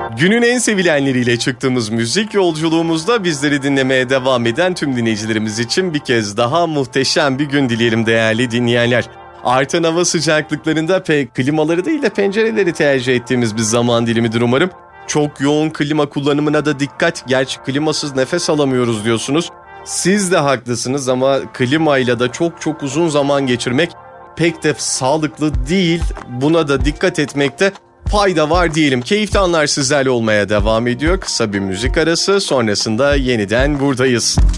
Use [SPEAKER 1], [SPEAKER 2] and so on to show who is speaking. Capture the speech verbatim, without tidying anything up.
[SPEAKER 1] Günün en sevilenleriyle çıktığımız müzik yolculuğumuzda bizleri dinlemeye devam eden tüm dinleyicilerimiz için bir kez daha muhteşem bir gün dileyelim değerli dinleyenler. Artan hava sıcaklıklarında pek klimaları değil de pencereleri tercih ettiğimiz bir zaman dilimidir umarım. Çok yoğun klima kullanımına da dikkat. Gerçi klimasız nefes alamıyoruz diyorsunuz. Siz de haklısınız ama klimayla da çok çok uzun zaman geçirmek pek de sağlıklı değil. Buna da dikkat etmekte fayda var diyelim. Keyifli anlar sizlerle olmaya devam ediyor. Kısa bir müzik arası sonrasında yeniden buradayız.